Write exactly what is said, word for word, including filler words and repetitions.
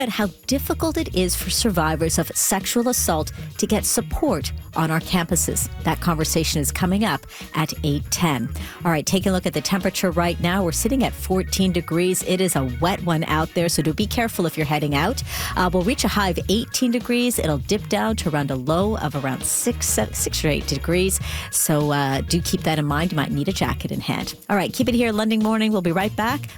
At how difficult it is for survivors of sexual assault to get support on our campuses. That conversation is coming up at eight ten. All right, taking a look at the temperature right now. We're sitting at fourteen degrees. It is a wet one out there, so do be careful if you're heading out. Uh, we'll reach a high of eighteen degrees. It'll dip down to around a low of around six, six or eight degrees. So uh, do keep that in mind. You might need a jacket in hand. All right, keep it here, London Morning. We'll be right back